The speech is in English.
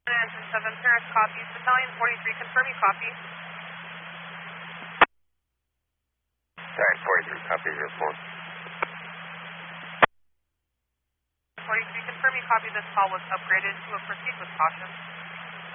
Engine 7, Paris copies. Battalion 43, confirm you copy. Battalion 43, copy your report. 43, confirm you copy. This call was upgraded to a proceed with caution.